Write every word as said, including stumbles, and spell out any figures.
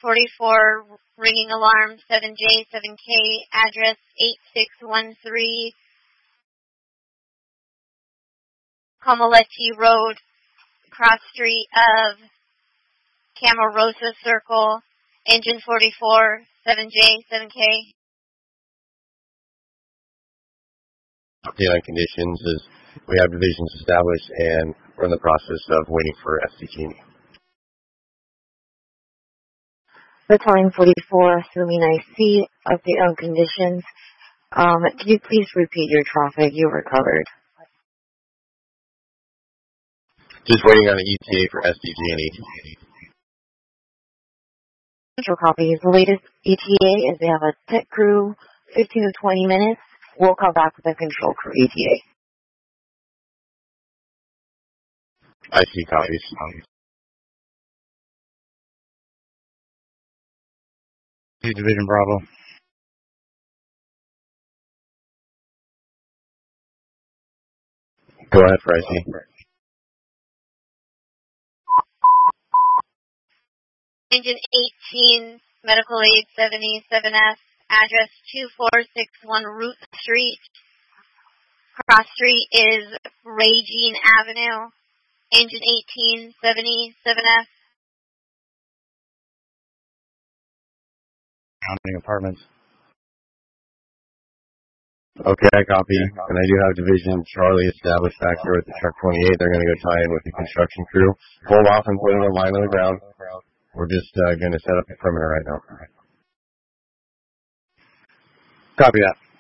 forty-four, ringing alarm seven J seven K, address eight six one three, Comaletti Road, cross street of Camarosa Circle, engine forty-four, seven J seven K. Update on conditions is we have divisions established and we're in the process of waiting for S D G and E. Battalion forty-four, assuming I see update on conditions. Um, can you please repeat your traffic? You recovered. Just waiting on an E T A for S D G and E. Control copy. The latest E T A is they have a tech crew, fifteen to twenty minutes. We'll call back with a control crew E T A. I see copies. Division Bravo. Go ahead for I C. Engine eighteen, medical aid seventy-seven F, address two four six one Root Street. Cross street is Regine Avenue. Engine eighteen, seventy-seven F. Counting apartments. Okay, I copy. And I do have Division Charlie established back here with the truck twenty-eight. They're going to go tie in with the construction crew. Hold off and put it on line on the ground. We're just uh, going to set up the perimeter right now. Copy that.